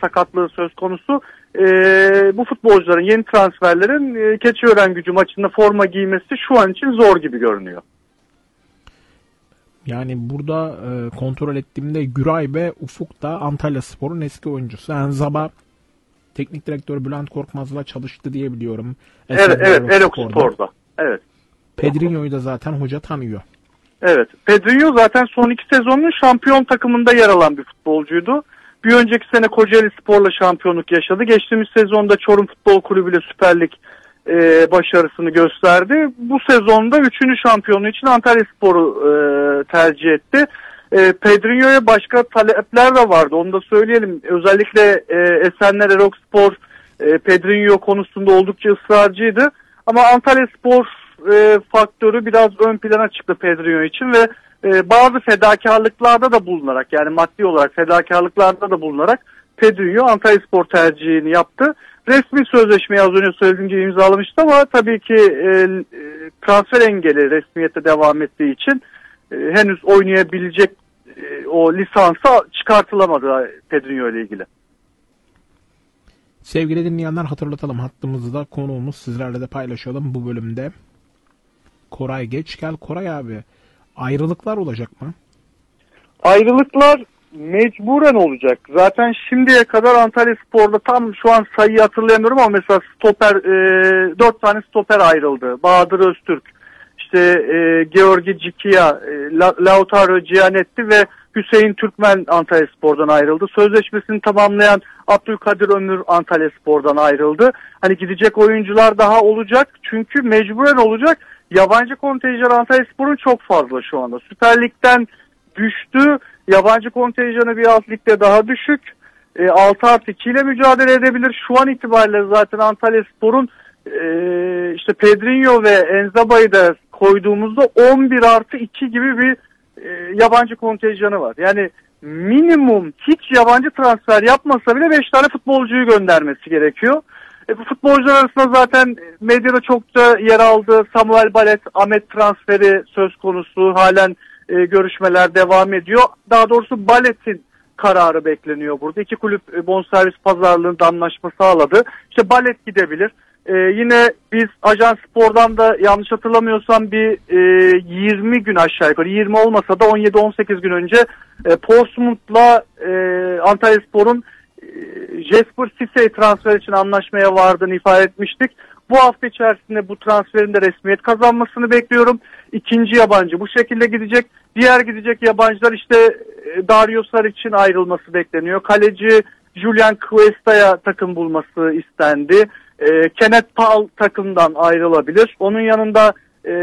sakatlığı söz konusu. Bu futbolcuların, yeni transferlerin Keçiörengücü maçında forma giymesi şu an için zor gibi görünüyor. Yani burada kontrol ettiğimde Güray ve Ufuk da Antalyaspor'un eski oyuncusu. Enzaba teknik direktör Bülent Korkmaz'la çalıştı diye biliyorum. Evet, Erokspor'da. Evet. Pedrinho'yu da zaten hoca tanıyor. Evet. Pedrinho zaten son 2 sezonun şampiyon takımında yer alan bir futbolcuydu. Bir önceki sene Kocaeli Spor'la şampiyonluk yaşadı. Geçtiğimiz sezonda Çorum Futbol Kulübü ile Süper Lig başarısını gösterdi. Bu sezonda 3. şampiyonluğu için Antalyaspor'u tercih etti. Pedrinho'ya başka talepler de vardı. Onu da söyleyelim. Özellikle Esenler Erokspor Pedrinho konusunda oldukça ısrarcıydı. Ama Antalyaspor faktörü biraz ön plana çıktı Pedrinho için ve bazı fedakarlıklarda da bulunarak, yani maddi olarak fedakarlıklarda da bulunarak Pedrinho Antalyaspor tercihini yaptı. Resmi sözleşmeyi az önce söylediğim gibi imzalamıştı ama tabii ki transfer engeli resmiyete devam ettiği için henüz oynayabilecek o lisansa çıkartılamadı Pedrinho ile ilgili. Sevgili dinleyenler, hatırlatalım, hattımızda konuğumuz, sizlerle de paylaşalım bu bölümde. Koray Geçgel. Koray abi, ayrılıklar olacak mı? Ayrılıklar mecburen olacak. Zaten şimdiye kadar Antalyaspor'da tam şu an sayıyı hatırlayamıyorum ama mesela stoper 4 tane stoper ayrıldı. Bahadır Öztürk, işte Georgi Cikia, Lautaro Gianetti ve Hüseyin Türkmen Antalyaspor'dan ayrıldı. Sözleşmesini tamamlayan Abdülkadir Ömür Antalyaspor'dan ayrıldı. Hani gidecek oyuncular daha olacak çünkü mecburen olacak. Yabancı kontenjan Antalyaspor'un çok fazla şu anda. Süper Lig'den düştü. Yabancı kontenjanı bir alt ligde daha düşük. 6+2 ile mücadele edebilir. Şu an itibariyle zaten Antalyaspor'un işte Pedrinho ve Enzaba'yı da koyduğumuzda 11+2 gibi bir yabancı kontenjanı var. Yani minimum hiç yabancı transfer yapmasa bile 5 tane futbolcuyu göndermesi gerekiyor. Bu futbolcular arasında zaten medyada çokça yer aldı. Samuel Balet, Ahmet transferi söz konusu. Halen görüşmeler devam ediyor. Daha doğrusu Balet'in kararı bekleniyor burada. 2 kulüp bonservis pazarlığında anlaşma sağladı. İşte Balet gidebilir. Yine biz Ajans Spor'dan da yanlış hatırlamıyorsam bir 20 gün aşağı yukarı, 20 olmasa da 17-18 gün önce Portsmouth'la Antalyaspor'un Jesper Cissé transfer için anlaşmaya vardığını ifade etmiştik. Bu hafta içerisinde bu transferin de resmiyet kazanmasını bekliyorum. İkinci yabancı bu şekilde gidecek. Diğer gidecek yabancılar işte Dario Saric'in ayrılması bekleniyor. Kaleci Julian Cuesta'ya takım bulması istendi. Kenneth Paul takımdan ayrılabilir. Onun yanında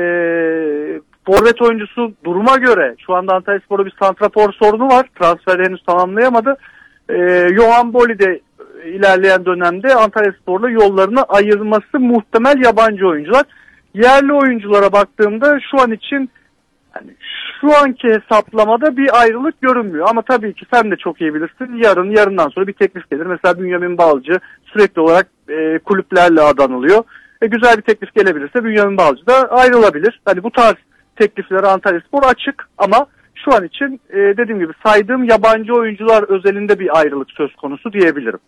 forvet oyuncusu duruma göre şu anda Antalyaspor'da bir santrafor sorunu var. Transferi henüz tamamlayamadı. Johan Boli de ilerleyen dönemde Antalyaspor'la yollarını ayırması muhtemel yabancı oyuncular. Yerli oyunculara baktığımda şu an için yani şu anki hesaplamada bir ayrılık görünmüyor. Ama tabii ki sen de çok iyi bilirsin. Yarından sonra bir teklif gelir. Mesela Bünyamin Balcı sürekli olarak kulüplerle adanılıyor. Güzel bir teklif gelebilirse Bünyamin Balcı da ayrılabilir. Hani bu tarz tekliflere Antalyaspor açık ama şu an için dediğim gibi saydığım yabancı oyuncular özelinde bir ayrılık söz konusu diyebilirim.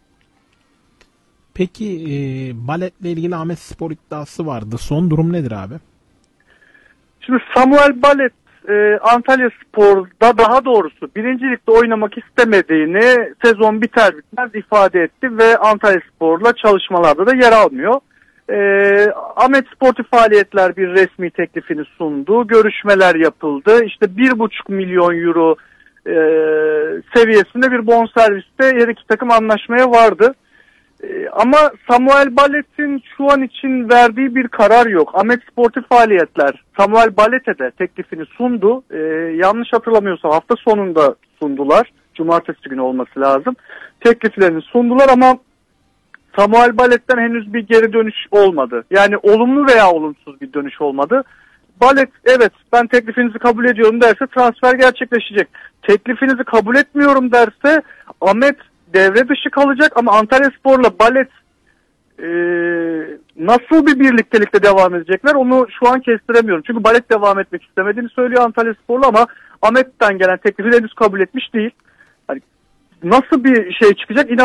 Peki Balet'le ilgili Ahmetspor iddiası vardı. Son durum nedir abi? Şimdi Samuel Balet Antalyaspor'da, daha doğrusu 1. Lig'de oynamak istemediğini sezon biter bitmez ifade etti ve Antalyaspor'la çalışmalarda da yer almıyor. Ahmet Sportif Faaliyetler bir resmi teklifini sundu. Görüşmeler yapıldı. İşte 1,5 milyon euro seviyesinde bir bonserviste her iki takım anlaşmaya vardı. Ama Samuel Balet'in şu an için verdiği bir karar yok. Ahmet Sportif Faaliyetler Samuel Balet'e de teklifini sundu. Yanlış hatırlamıyorsam hafta sonunda sundular. Cumartesi günü olması lazım. Tekliflerini sundular ama Samuel Balet'ten henüz bir geri dönüş olmadı. Yani olumlu veya olumsuz bir dönüş olmadı. Balet evet ben teklifinizi kabul ediyorum derse transfer gerçekleşecek. Teklifinizi kabul etmiyorum derse Ahmet devre dışı kalacak ama Antalyaspor'la Balet nasıl bir birliktelikte devam edecekler onu şu an kestiremiyorum. Çünkü Balet devam etmek istemediğini söylüyor Antalyaspor'la ama Ahmet'ten gelen teklifi henüz kabul etmiş değil. Hani nasıl bir şey çıkacak